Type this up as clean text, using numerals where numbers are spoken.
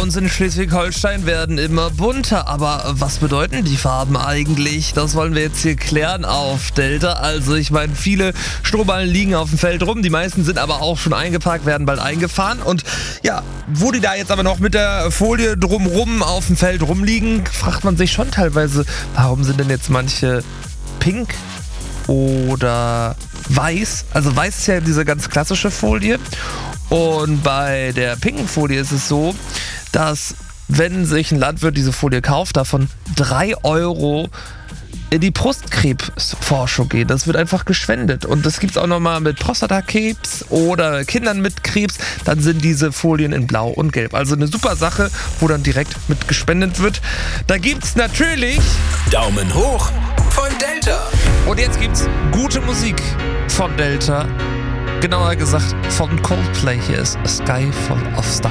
uns in Schleswig-Holstein werden immer bunter. Aber was bedeuten die Farben eigentlich? Das wollen wir jetzt hier klären auf Delta. Also ich meine, viele Strohballen liegen auf dem Feld rum. Die meisten sind aber auch schon eingeparkt, werden bald eingefahren. Und ja, wo die da jetzt aber noch mit der Folie drumrum auf dem Feld rumliegen, fragt man sich schon teilweise, warum sind denn jetzt manche pink oder weiß? Also weiß ist ja diese ganz klassische Folie. Und bei der pinken Folie ist es so, dass wenn sich ein Landwirt diese Folie kauft, davon 3 Euro in die Brustkrebsforschung gehen. Das wird einfach gespendet. Und das gibt es auch nochmal mit Prostatakrebs oder Kindern mit Krebs. Dann sind diese Folien in Blau und Gelb. Also eine super Sache, wo dann direkt mit gespendet wird. Da gibt es natürlich Daumen hoch von Delta. Und jetzt gibt's gute Musik von Delta. Genauer gesagt von Coldplay. Hier ist A Sky Full of Stars.